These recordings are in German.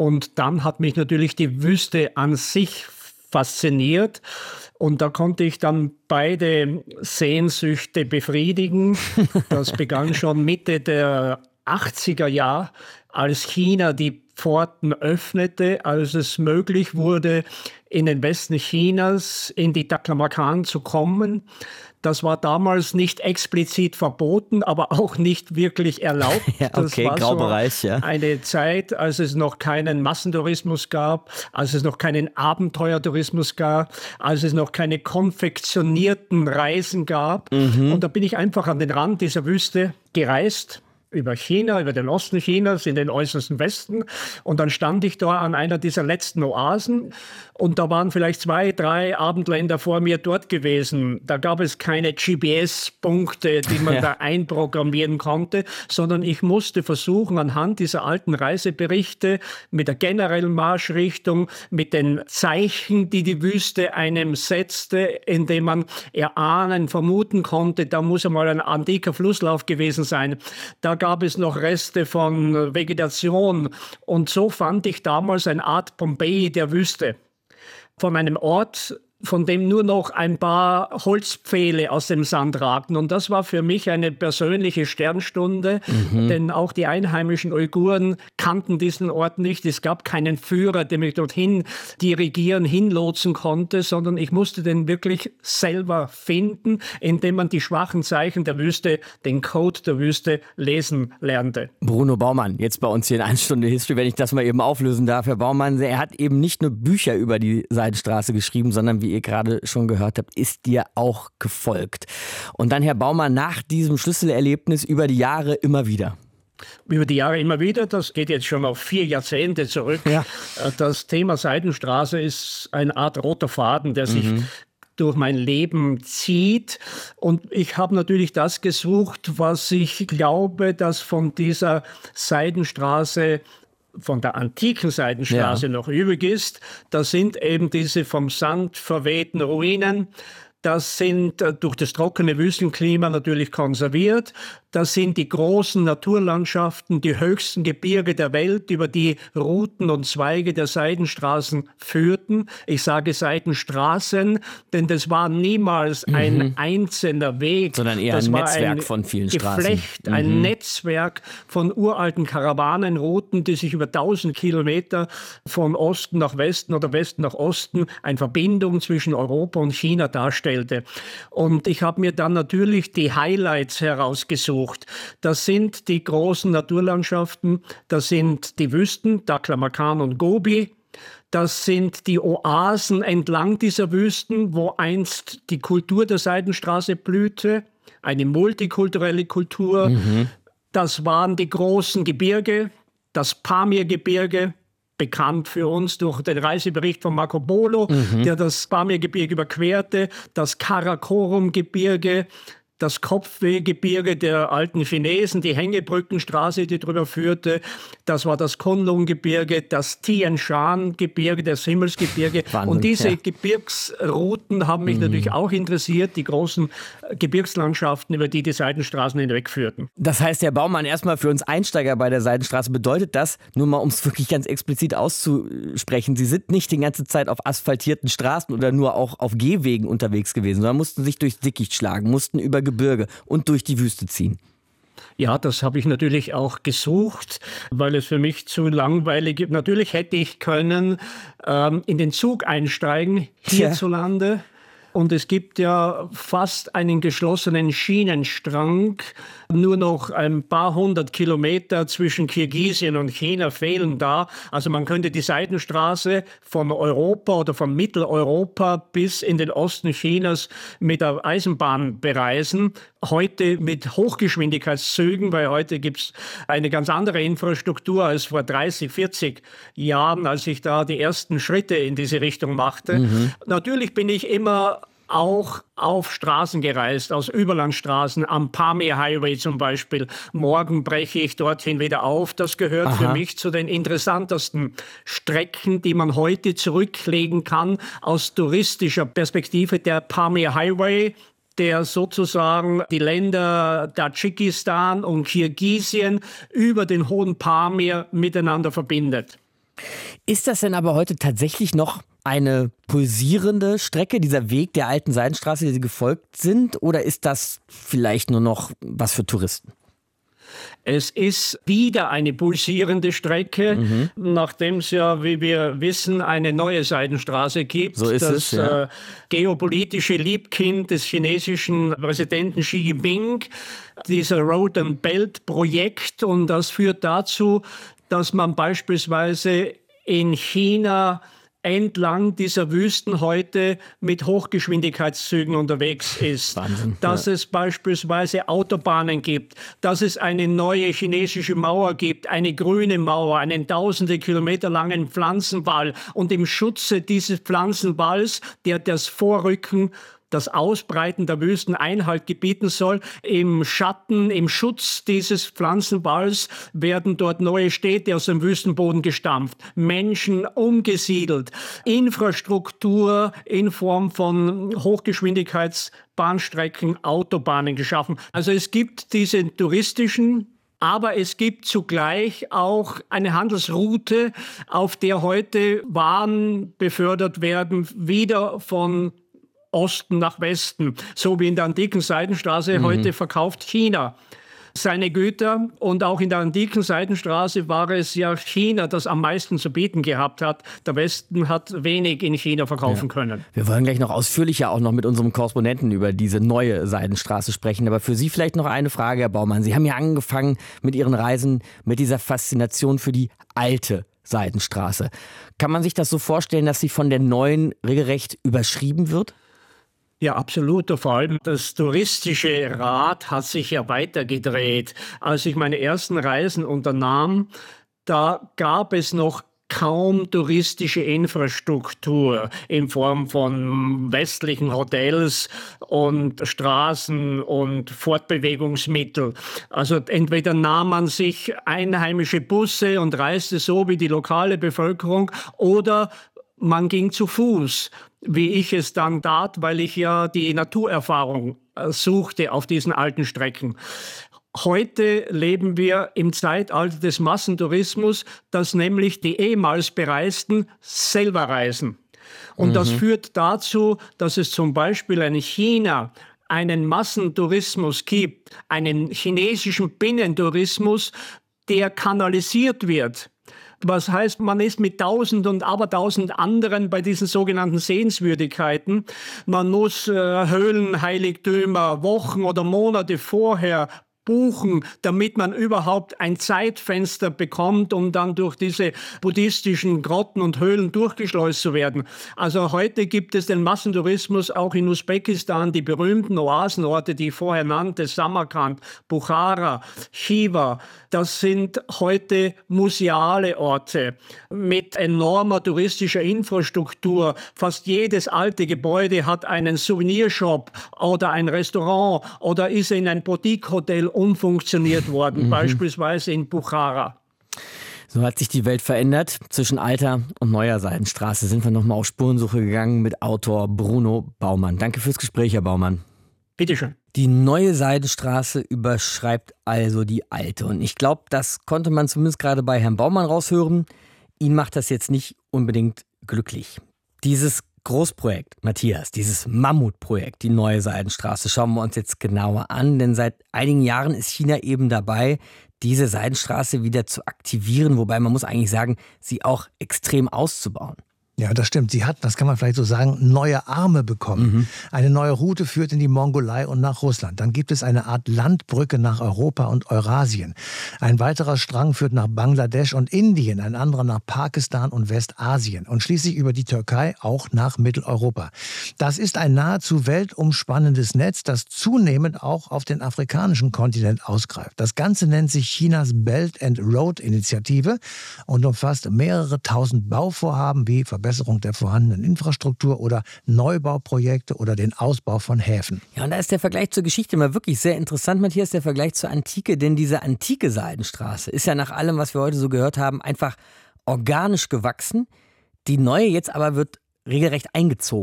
Und dann hat mich natürlich die Wüste an sich fasziniert. Und da konnte ich dann beide Sehnsüchte befriedigen. Das begann schon Mitte der 80er Jahre, als China die Pforten öffnete, als es möglich wurde, in den Westen Chinas, in die Taklamakan zu kommen. Das war damals nicht explizit verboten, aber auch nicht wirklich erlaubt. Ja, okay, das war Graubereich, ja. eine Zeit, als es noch keinen Massentourismus gab, als es noch keinen Abenteuertourismus gab, als es noch keine konfektionierten Reisen gab. Und da bin ich einfach an den Rand dieser Wüste gereist, über China, über den Osten Chinas, in den äußersten Westen. Und dann stand ich da an einer dieser letzten Oasen und da waren vielleicht 2, 3 Abendländer vor mir dort gewesen. Da gab es keine GPS-Punkte, die man da einprogrammieren konnte, sondern ich musste versuchen, anhand dieser alten Reiseberichte mit der generellen Marschrichtung, mit den Zeichen, die die Wüste einem setzte, indem man erahnen, vermuten konnte, da muss einmal ein antiker Flusslauf gewesen sein. Da gab es noch Reste von Vegetation. Und so fand ich damals eine Art Pompeji der Wüste. Von einem Ort, von dem nur noch ein paar Holzpfähle aus dem Sand ragten. Und das war für mich eine persönliche Sternstunde, denn auch die einheimischen Uiguren kannten diesen Ort nicht. Es gab keinen Führer, der mich dorthin dirigieren, hinlotsen konnte, sondern ich musste den wirklich selber finden, indem man die schwachen Zeichen der Wüste, den Code der Wüste lesen lernte. Bruno Baumann, jetzt bei uns hier in 1 Stunde History, wenn ich das mal eben auflösen darf. Herr Baumann, er hat eben nicht nur Bücher über die Seidenstraße geschrieben, sondern wie ihr gerade schon gehört habt, ist dir auch gefolgt. Und dann, Herr Baumann, nach diesem Schlüsselerlebnis über die Jahre immer wieder. Über die Jahre immer wieder, das geht jetzt schon auf 4 Jahrzehnte zurück. Ja. Das Thema Seidenstraße ist eine Art roter Faden, der sich durch mein Leben zieht. Und ich habe natürlich das gesucht, was ich glaube, dass von dieser Seidenstraße, von der antiken Seidenstraße noch übrig ist. Das sind eben diese vom Sand verwehten Ruinen. Das sind durch das trockene Wüstenklima natürlich konserviert. Das sind die großen Naturlandschaften, die höchsten Gebirge der Welt, über die Routen und Zweige der Seidenstraßen führten. Ich sage Seidenstraßen, denn das war niemals ein einzelner Weg. Sondern eher ein Netzwerk von vielen Straßen. Geflecht, ein Netzwerk von uralten Karawanenrouten, die sich über 1000 Kilometer von Osten nach Westen oder Westen nach Osten eine Verbindung zwischen Europa und China darstellte. Und ich habe mir dann natürlich die Highlights herausgesucht. Das sind die großen Naturlandschaften, das sind die Wüsten, Taklamakan und Gobi. Das sind die Oasen entlang dieser Wüsten, wo einst die Kultur der Seidenstraße blühte, eine multikulturelle Kultur. Das waren die großen Gebirge, das Pamirgebirge, bekannt für uns durch den Reisebericht von Marco Polo, der das Pamirgebirge überquerte, das Karakorum-Gebirge, das Kopfwehgebirge der alten Chinesen, die Hängebrückenstraße, die drüber führte. Das war das Kunlun-Gebirge, das Tian Shan-Gebirge, das Himmelsgebirge. Wahnsinn, und diese Gebirgsrouten haben mich natürlich auch interessiert, die großen Gebirgslandschaften, über die Seidenstraßen hinwegführten. Das heißt, Herr Baumann, erstmal für uns Einsteiger bei der Seidenstraße bedeutet das, nur mal um es wirklich ganz explizit auszusprechen, Sie sind nicht die ganze Zeit auf asphaltierten Straßen oder nur auch auf Gehwegen unterwegs gewesen, sondern mussten sich durchs Dickicht schlagen, mussten über Gebirge und durch die Wüste ziehen. Ja, das habe ich natürlich auch gesucht, weil es für mich zu langweilig ist. Natürlich hätte ich können in den Zug einsteigen hierzulande. Und es gibt ja fast einen geschlossenen Schienenstrang. Nur noch ein paar 100 Kilometer zwischen Kirgisien und China fehlen da. Also man könnte die Seidenstraße von Europa oder von Mitteleuropa bis in den Osten Chinas mit der Eisenbahn bereisen. Heute mit Hochgeschwindigkeitszügen, weil heute gibt es eine ganz andere Infrastruktur als vor 30, 40 Jahren, als ich da die ersten Schritte in diese Richtung machte. Natürlich bin ich immer auch auf Straßen gereist, aus Überlandstraßen, am Pamir Highway zum Beispiel. Morgen breche ich dorthin wieder auf. Das gehört für mich zu den interessantesten Strecken, die man heute zurücklegen kann aus touristischer Perspektive. Der Pamir Highway, der sozusagen die Länder Tadschikistan und Kirgisien über den Hohen Pamir miteinander verbindet. Ist das denn aber heute tatsächlich noch eine pulsierende Strecke, dieser Weg der alten Seidenstraße, die Sie gefolgt sind? Oder ist das vielleicht nur noch was für Touristen? Es ist wieder eine pulsierende Strecke, nachdem es ja, wie wir wissen, eine neue Seidenstraße gibt. So ist es, ja. Geopolitische Liebkind des chinesischen Präsidenten Xi Jinping, dieser Road and Belt Projekt. Und das führt dazu, dass man beispielsweise in China entlang dieser Wüsten heute mit Hochgeschwindigkeitszügen unterwegs ist. Wahnsinn, dass es beispielsweise Autobahnen gibt, dass es eine neue chinesische Mauer gibt, eine grüne Mauer, einen tausende Kilometer langen Pflanzenwall. Und im Schutze dieses Pflanzenwalls, der das Vorrücken, das Ausbreiten der Wüsten Einhalt gebieten soll. Im Schatten, im Schutz dieses Pflanzenwalls werden dort neue Städte aus dem Wüstenboden gestampft, Menschen umgesiedelt, Infrastruktur in Form von Hochgeschwindigkeitsbahnstrecken, Autobahnen geschaffen. Also es gibt diese touristischen, aber es gibt zugleich auch eine Handelsroute, auf der heute Waren befördert werden, wieder von Osten nach Westen, so wie in der antiken Seidenstraße. Heute verkauft China seine Güter, und auch in der antiken Seidenstraße war es ja China, das am meisten zu bieten gehabt hat. Der Westen hat wenig in China verkaufen können. Wir wollen gleich noch ausführlicher auch noch mit unserem Korrespondenten über diese neue Seidenstraße sprechen. Aber für Sie vielleicht noch eine Frage, Herr Baumann. Sie haben ja angefangen mit Ihren Reisen mit dieser Faszination für die alte Seidenstraße. Kann man sich das so vorstellen, dass sie von der neuen regelrecht überschrieben wird? Ja, absolut. Vor allem das touristische Rad hat sich ja weitergedreht. Als ich meine ersten Reisen unternahm, da gab es noch kaum touristische Infrastruktur in Form von westlichen Hotels und Straßen und Fortbewegungsmittel. Also entweder nahm man sich einheimische Busse und reiste so wie die lokale Bevölkerung, oder man ging zu Fuß, wie ich es dann tat, weil ich ja die Naturerfahrung suchte auf diesen alten Strecken. Heute leben wir im Zeitalter des Massentourismus, dass nämlich die ehemals Bereisten selber reisen. Und das führt dazu, dass es zum Beispiel in China einen Massentourismus gibt, einen chinesischen Binnentourismus, der kanalisiert wird. Was heißt, man ist mit 1000 und abertausend anderen bei diesen sogenannten Sehenswürdigkeiten. Man muss Höhlenheiligtümer Wochen oder Monate vorher buchen, damit man überhaupt ein Zeitfenster bekommt, um dann durch diese buddhistischen Grotten und Höhlen durchgeschleust zu werden. Also heute gibt es den Massentourismus auch in Usbekistan, die berühmten Oasenorte, die ich vorher nannte, Samarkand, Bukhara, Khiva. Das sind heute museale Orte mit enormer touristischer Infrastruktur. Fast jedes alte Gebäude hat einen Souvenirshop oder ein Restaurant oder ist in ein Boutique-Hotel umfunktioniert worden, beispielsweise in Bukhara. So hat sich die Welt verändert. Zwischen alter und neuer Seidenstraße sind wir nochmal auf Spurensuche gegangen mit Autor Bruno Baumann. Danke fürs Gespräch, Herr Baumann. Bitteschön. Die neue Seidenstraße überschreibt also die alte. Und ich glaube, das konnte man zumindest gerade bei Herrn Baumann raushören. Ihn macht das jetzt nicht unbedingt glücklich. Dieses Großprojekt, Matthias, dieses Mammutprojekt, die neue Seidenstraße, schauen wir uns jetzt genauer an. Denn seit einigen Jahren ist China eben dabei, diese Seidenstraße wieder zu aktivieren. Wobei man muss eigentlich sagen, sie auch extrem auszubauen. Ja, das stimmt. Sie hat, das kann man vielleicht so sagen, neue Arme bekommen. Eine neue Route führt in die Mongolei und nach Russland. Dann gibt es eine Art Landbrücke nach Europa und Eurasien. Ein weiterer Strang führt nach Bangladesch und Indien, ein anderer nach Pakistan und Westasien und schließlich über die Türkei auch nach Mitteleuropa. Das ist ein nahezu weltumspannendes Netz, das zunehmend auch auf den afrikanischen Kontinent ausgreift. Das Ganze nennt sich Chinas Belt and Road Initiative und umfasst mehrere tausend Bauvorhaben wie Verbesserung der vorhandenen Infrastruktur oder Neubauprojekte oder den Ausbau von Häfen. Ja, und da ist der Vergleich zur Geschichte mal wirklich sehr interessant, Matthias, der Vergleich zur Antike. Denn diese antike Seidenstraße ist ja nach allem, was wir heute so gehört haben, einfach organisch gewachsen. Die neue jetzt aber wird regelrecht eingezogen.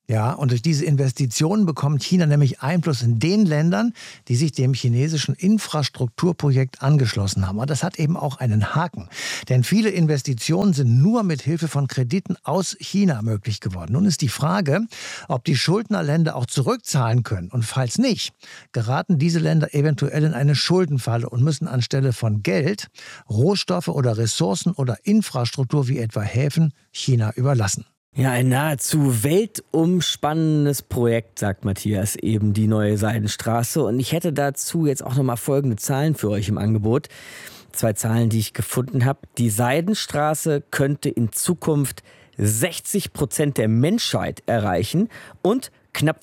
Ja, und durch diese Investitionen bekommt China nämlich Einfluss in den Ländern, die sich dem chinesischen Infrastrukturprojekt angeschlossen haben. Und das hat eben auch einen Haken. Denn viele Investitionen sind nur mit Hilfe von Krediten aus China möglich geworden. Nun ist die Frage, ob die Schuldnerländer auch zurückzahlen können. Und falls nicht, geraten diese Länder eventuell in eine Schuldenfalle und müssen anstelle von Geld Rohstoffe oder Ressourcen oder Infrastruktur wie etwa Häfen China überlassen. Ja, ein nahezu weltumspannendes Projekt, sagt Matthias, eben die neue Seidenstraße. Und ich hätte dazu jetzt auch nochmal folgende Zahlen für euch im Angebot. 2 Zahlen, die ich gefunden habe. Die Seidenstraße könnte in Zukunft 60% der Menschheit erreichen und knapp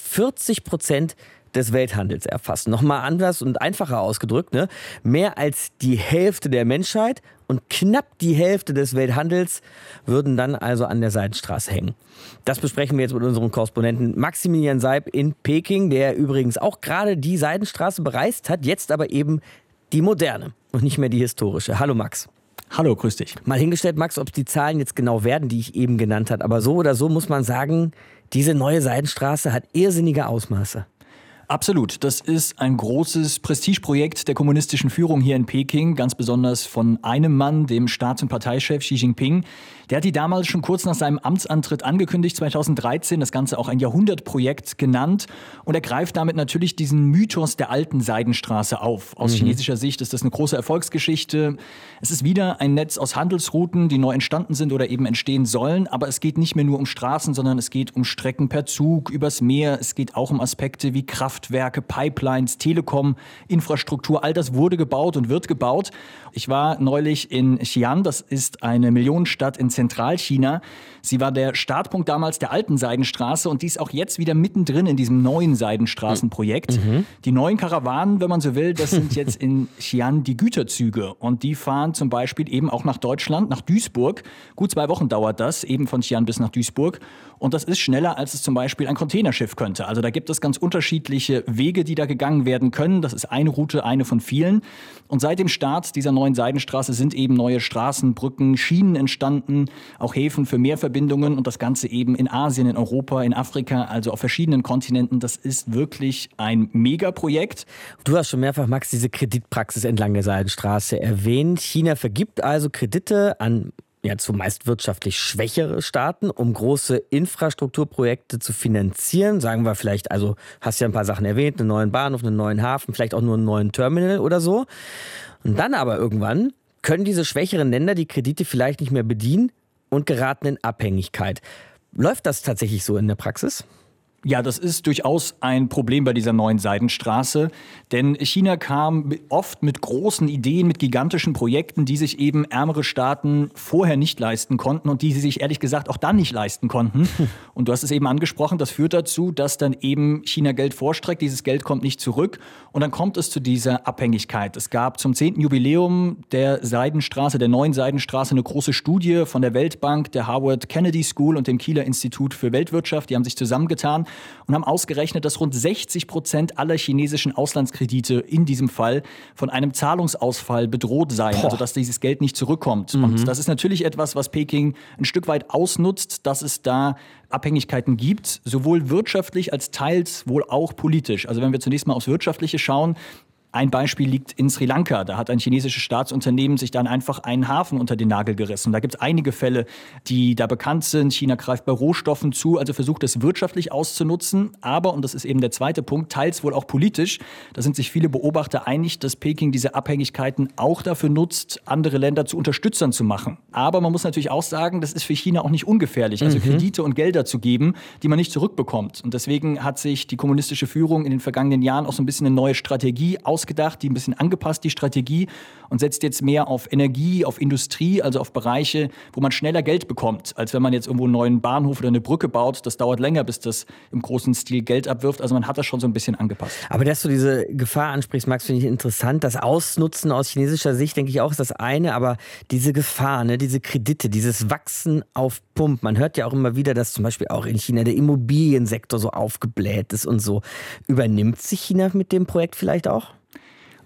40% des Welthandels erfassen. Nochmal anders und einfacher ausgedrückt, ne? Mehr als die Hälfte der Menschheit und knapp die Hälfte des Welthandels würden dann also an der Seidenstraße hängen. Das besprechen wir jetzt mit unserem Korrespondenten Maximilian Seib in Peking, der übrigens auch gerade die Seidenstraße bereist hat, jetzt aber eben die moderne und nicht mehr die historische. Hallo Max. Hallo, grüß dich. Mal hingestellt, Max, ob die Zahlen jetzt genau werden, die ich eben genannt habe. Aber so oder so muss man sagen, diese neue Seidenstraße hat irrsinnige Ausmaße. Absolut. Das ist ein großes Prestigeprojekt der kommunistischen Führung hier in Peking, ganz besonders von einem Mann, dem Staats- und Parteichef Xi Jinping. Der hat die damals schon kurz nach seinem Amtsantritt angekündigt, 2013, das Ganze auch ein Jahrhundertprojekt genannt. Und er greift damit natürlich diesen Mythos der alten Seidenstraße auf. Aus chinesischer Sicht ist das eine große Erfolgsgeschichte. Es ist wieder ein Netz aus Handelsrouten, die neu entstanden sind oder eben entstehen sollen. Aber es geht nicht mehr nur um Straßen, sondern es geht um Strecken per Zug, übers Meer. Es geht auch um Aspekte wie Kraftwerke, Pipelines, Telekom, Infrastruktur. All das wurde gebaut und wird gebaut. Ich war neulich in Xi'an, das ist eine Millionenstadt in Zentralchina. Sie war der Startpunkt damals der alten Seidenstraße und die ist auch jetzt wieder mittendrin in diesem neuen Seidenstraßenprojekt. Die neuen Karawanen, wenn man so will, das sind jetzt in Xi'an die Güterzüge und die fahren zum Beispiel eben auch nach Deutschland, nach Duisburg. Gut 2 Wochen dauert das, eben von Xi'an bis nach Duisburg. Und das ist schneller, als es zum Beispiel ein Containerschiff könnte. Also da gibt es ganz unterschiedliche Wege, die da gegangen werden können. Das ist eine Route, eine von vielen. Und seit dem Start dieser neuen Seidenstraße sind eben neue Straßen, Brücken, Schienen entstanden, auch Häfen für Mehrverbindungen und das Ganze eben in Asien, in Europa, in Afrika, also auf verschiedenen Kontinenten. Das ist wirklich ein Megaprojekt. Du hast schon mehrfach, Max, diese Kreditpraxis entlang der Seidenstraße erwähnt. China vergibt also Kredite an zumeist wirtschaftlich schwächere Staaten, um große Infrastrukturprojekte zu finanzieren. Sagen wir vielleicht, also hast ja ein paar Sachen erwähnt, einen neuen Bahnhof, einen neuen Hafen, vielleicht auch nur einen neuen Terminal oder so. Und dann aber irgendwann können diese schwächeren Länder die Kredite vielleicht nicht mehr bedienen und geraten in Abhängigkeit. Läuft das tatsächlich so in der Praxis? Ja, das ist durchaus ein Problem bei dieser neuen Seidenstraße, denn China kam oft mit großen Ideen, mit gigantischen Projekten, die sich eben ärmere Staaten vorher nicht leisten konnten und die sie sich ehrlich gesagt auch dann nicht leisten konnten. Und du hast es eben angesprochen, das führt dazu, dass dann eben China Geld vorstreckt, dieses Geld kommt nicht zurück und dann kommt es zu dieser Abhängigkeit. Es gab zum 10. Jubiläum der Seidenstraße, der neuen Seidenstraße, eine große Studie von der Weltbank, der Harvard Kennedy School und dem Kieler Institut für Weltwirtschaft. Die haben sich zusammengetan und haben ausgerechnet, dass rund 60% aller chinesischen Auslandskredite in diesem Fall von einem Zahlungsausfall bedroht seien, also dass dieses Geld nicht zurückkommt. Und das ist natürlich etwas, was Peking ein Stück weit ausnutzt, dass es da Abhängigkeiten gibt, sowohl wirtschaftlich als teils wohl auch politisch. Also wenn wir zunächst mal aufs Wirtschaftliche schauen, ein Beispiel liegt in Sri Lanka. Da hat ein chinesisches Staatsunternehmen sich dann einfach einen Hafen unter den Nagel gerissen. Da gibt es einige Fälle, die da bekannt sind. China greift bei Rohstoffen zu, also versucht es wirtschaftlich auszunutzen. Aber, und das ist eben der zweite Punkt, teils wohl auch politisch. Da sind sich viele Beobachter einig, dass Peking diese Abhängigkeiten auch dafür nutzt, andere Länder zu Unterstützern zu machen. Aber man muss natürlich auch sagen, das ist für China auch nicht ungefährlich, also Kredite und Gelder zu geben, die man nicht zurückbekommt. Und deswegen hat sich die kommunistische Führung in den vergangenen Jahren auch so ein bisschen eine neue Strategie ausgedacht, die ein bisschen angepasst, die Strategie, und setzt jetzt mehr auf Energie, auf Industrie, also auf Bereiche, wo man schneller Geld bekommt, als wenn man jetzt irgendwo einen neuen Bahnhof oder eine Brücke baut. Das dauert länger, bis das im großen Stil Geld abwirft. Also man hat das schon so ein bisschen angepasst. Aber dass du diese Gefahr ansprichst, Max, finde ich interessant. Das Ausnutzen aus chinesischer Sicht, denke ich auch, ist das eine. Aber diese Gefahr, ne, diese Kredite, dieses Wachsen auf Pump. Man hört ja auch immer wieder, dass zum Beispiel auch in China der Immobiliensektor so aufgebläht ist und so. Übernimmt sich China mit dem Projekt vielleicht auch?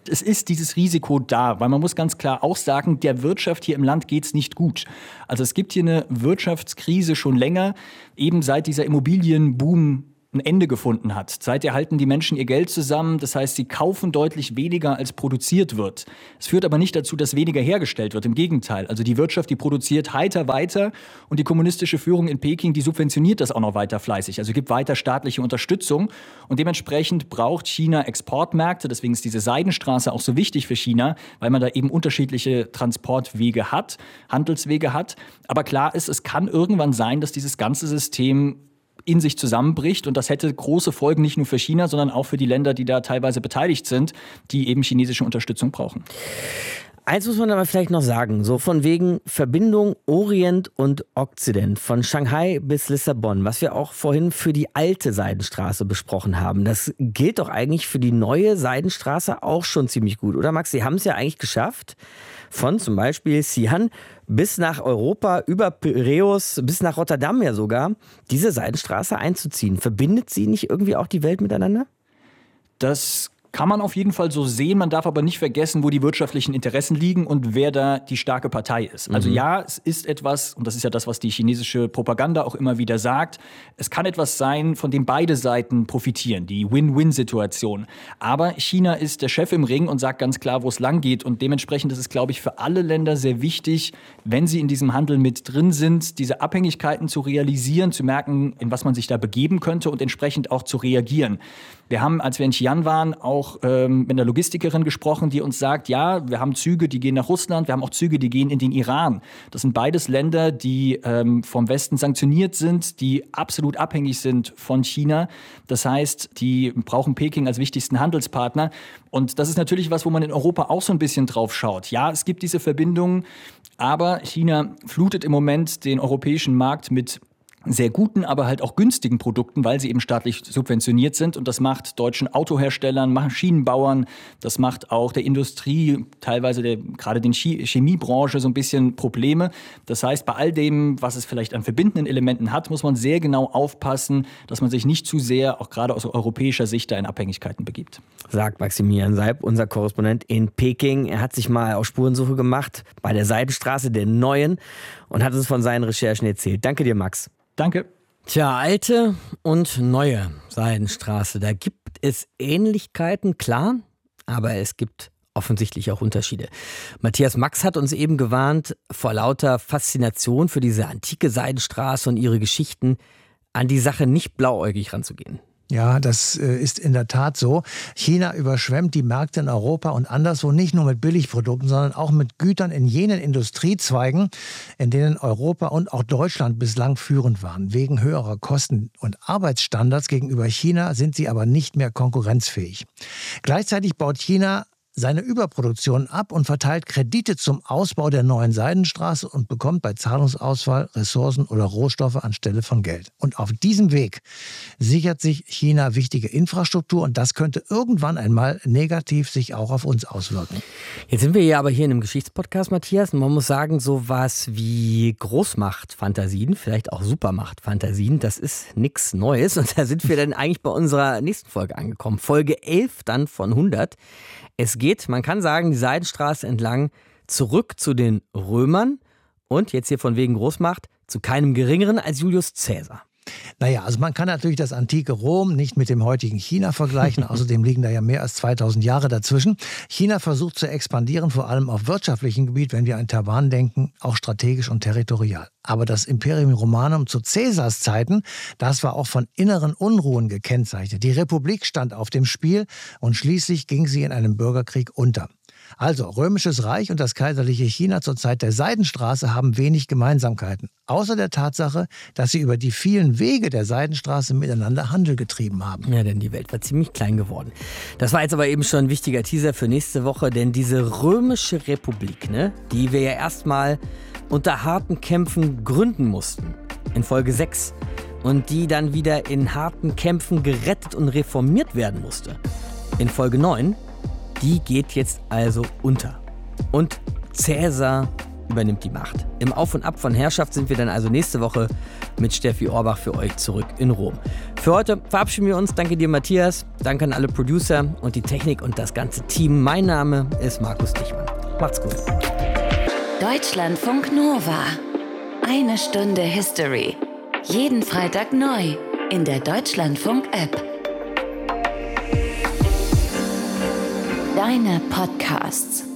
es ist dieses Risiko da, weil man muss ganz klar auch sagen, der Wirtschaft hier im Land geht's nicht gut. Also es gibt hier eine Wirtschaftskrise schon länger, eben seit dieser Immobilienboom ein Ende gefunden hat. Seither halten die Menschen ihr Geld zusammen. Das heißt, sie kaufen deutlich weniger, als produziert wird. Es führt aber nicht dazu, dass weniger hergestellt wird. Im Gegenteil. Also die Wirtschaft, die produziert heiter weiter. Und die kommunistische Führung in Peking, die subventioniert das auch noch weiter fleißig. Also gibt weiter staatliche Unterstützung. Und dementsprechend braucht China Exportmärkte. Deswegen ist diese Seidenstraße auch so wichtig für China, weil man da eben unterschiedliche Transportwege hat, Handelswege hat. Aber klar ist, es kann irgendwann sein, dass dieses ganze System in sich zusammenbricht. Und das hätte große Folgen nicht nur für China, sondern auch für die Länder, die da teilweise beteiligt sind, die eben chinesische Unterstützung brauchen. Eins muss man aber vielleicht noch sagen, so von wegen Verbindung Orient und Okzident, von Shanghai bis Lissabon, was wir auch vorhin für die alte Seidenstraße besprochen haben. Das gilt doch eigentlich für die neue Seidenstraße auch schon ziemlich gut, oder Max? Sie haben es ja eigentlich geschafft, von zum Beispiel Xi'an bis nach Europa, über Piräus, bis nach Rotterdam ja sogar, diese Seidenstraße einzuziehen. Verbindet sie nicht irgendwie auch die Welt miteinander? Das kann man auf jeden Fall so sehen. Man darf aber nicht vergessen, wo die wirtschaftlichen Interessen liegen und wer da die starke Partei ist. Also ja, es ist etwas, und das ist ja das, was die chinesische Propaganda auch immer wieder sagt, es kann etwas sein, von dem beide Seiten profitieren, die Win-Win-Situation. Aber China ist der Chef im Ring und sagt ganz klar, wo es lang geht. Und dementsprechend ist es, glaube ich, für alle Länder sehr wichtig, wenn sie in diesem Handel mit drin sind, diese Abhängigkeiten zu realisieren, zu merken, in was man sich da begeben könnte und entsprechend auch zu reagieren. Wir haben, als wir in Xi'an waren, auch mit einer Logistikerin gesprochen, die uns sagt, ja, wir haben Züge, die gehen nach Russland, wir haben auch Züge, die gehen in den Iran. Das sind beides Länder, die vom Westen sanktioniert sind, die absolut abhängig sind von China. Das heißt, die brauchen Peking als wichtigsten Handelspartner. Und das ist natürlich was, wo man in Europa auch so ein bisschen drauf schaut. Ja, es gibt diese Verbindungen, aber China flutet im Moment den europäischen Markt mit sehr guten, aber halt auch günstigen Produkten, weil sie eben staatlich subventioniert sind. Und das macht deutschen Autoherstellern, Maschinenbauern, das macht auch der Industrie, teilweise gerade den Chemiebranche so ein bisschen Probleme. Das heißt, bei all dem, was es vielleicht an verbindenden Elementen hat, muss man sehr genau aufpassen, dass man sich nicht zu sehr, auch gerade aus europäischer Sicht, da in Abhängigkeiten begibt. Sagt Maximilian Seib, unser Korrespondent in Peking. Er hat sich mal auf Spurensuche gemacht bei der Seidenstraße, der neuen, und hat uns von seinen Recherchen erzählt. Danke dir, Max. Danke. Tja, alte und neue Seidenstraße, da gibt es Ähnlichkeiten, klar, aber es gibt offensichtlich auch Unterschiede. Matthias Max hat uns eben gewarnt, vor lauter Faszination für diese antike Seidenstraße und ihre Geschichten an die Sache nicht blauäugig ranzugehen. Ja, das ist in der Tat so. China überschwemmt die Märkte in Europa und anderswo nicht nur mit Billigprodukten, sondern auch mit Gütern in jenen Industriezweigen, in denen Europa und auch Deutschland bislang führend waren. Wegen höherer Kosten und Arbeitsstandards gegenüber China sind sie aber nicht mehr konkurrenzfähig. Gleichzeitig baut China seine Überproduktion ab und verteilt Kredite zum Ausbau der neuen Seidenstraße und bekommt bei Zahlungsausfall Ressourcen oder Rohstoffe anstelle von Geld. Und auf diesem Weg sichert sich China wichtige Infrastruktur und das könnte irgendwann einmal negativ sich auch auf uns auswirken. Jetzt sind wir ja aber hier in einem Geschichtspodcast, Matthias, und man muss sagen, sowas wie Großmachtfantasien, vielleicht auch Supermachtfantasien, das ist nichts Neues. Und da sind wir dann eigentlich bei unserer nächsten Folge angekommen. Folge 11 dann von 100. Es geht, man kann sagen, die Seidenstraße entlang zurück zu den Römern und jetzt hier von wegen Großmacht zu keinem Geringeren als Julius Caesar. Naja, also man kann natürlich das antike Rom nicht mit dem heutigen China vergleichen. Außerdem liegen da ja mehr als 2000 Jahre dazwischen. China versucht zu expandieren, vor allem auf wirtschaftlichem Gebiet, wenn wir an Taiwan denken, auch strategisch und territorial. Aber das Imperium Romanum zu Caesars Zeiten, das war auch von inneren Unruhen gekennzeichnet. Die Republik stand auf dem Spiel und schließlich ging sie in einem Bürgerkrieg unter. Also, Römisches Reich und das kaiserliche China zur Zeit der Seidenstraße haben wenig Gemeinsamkeiten. Außer der Tatsache, dass sie über die vielen Wege der Seidenstraße miteinander Handel getrieben haben. Ja, denn die Welt war ziemlich klein geworden. Das war jetzt aber eben schon ein wichtiger Teaser für nächste Woche, denn diese Römische Republik, die wir ja erstmal unter harten Kämpfen gründen mussten, in Folge 6, und die dann wieder in harten Kämpfen gerettet und reformiert werden musste, in Folge 9, die geht jetzt also unter. Und Caesar übernimmt die Macht. Im Auf und Ab von Herrschaft sind wir dann also nächste Woche mit Steffi Orbach für euch zurück in Rom. Für heute verabschieden wir uns. Danke dir, Matthias. Danke an alle Producer und die Technik und das ganze Team. Mein Name ist Markus Dichmann. Macht's gut. Deutschlandfunk Nova. 1 Stunde History. Jeden Freitag neu in der Deutschlandfunk-App. Deine Podcasts.